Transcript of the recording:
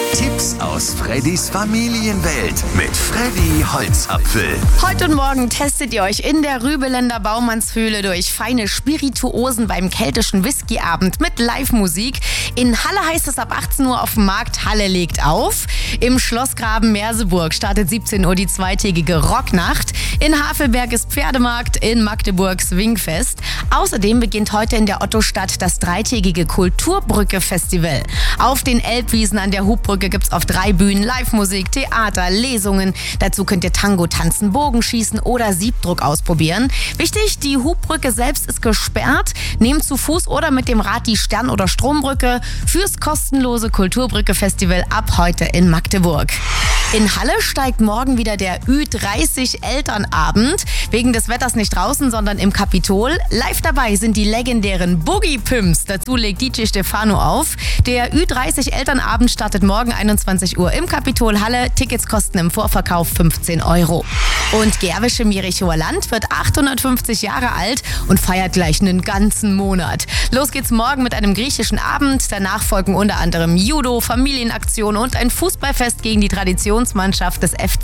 Tipps aus Freddys Familienwelt mit Freddy Holzapfel. Heute und morgen testet ihr euch in der Rübeländer Baumannshöhle durch feine Spirituosen beim keltischen Whiskyabend mit Live-Musik. In Halle heißt es ab 18 Uhr auf dem Markt, Halle legt auf. Im Schlossgraben Merseburg startet 17 Uhr die zweitägige Rocknacht. In Havelberg ist Pferdemarkt, in Magdeburg Swingfest. Außerdem beginnt heute in der Ottostadt das dreitägige Kulturbrücke-Festival. Auf den Elbwiesen an der Hubbrücke gibt's auf 3 Bühnen Live-Musik, Theater, Lesungen. Dazu könnt ihr Tango tanzen, Bogenschießen oder Siebdruck ausprobieren. Wichtig, die Hubbrücke selbst ist gesperrt. Nehmt zu Fuß oder mit dem Rad die Stern- oder Strombrücke fürs kostenlose Kulturbrücke-Festival ab heute in Magdeburg. In Halle steigt morgen wieder der Ü30 Elternabend. Wegen des Wetters nicht draußen, sondern im Kapitol. Live dabei sind die legendären Boogie Pimps. Dazu legt DJ Stefano auf. Der Ü30 Elternabend startet morgen 21 Uhr im Kapitol Halle. Tickets kosten im Vorverkauf 15 €. Und Gerwisch im Jerichower Land wird 850 Jahre alt und feiert gleich einen ganzen Monat. Los geht's morgen mit einem griechischen Abend. Danach folgen unter anderem Judo, Familienaktion und ein Fußballfest gegen die Traditionsmannschaft des FC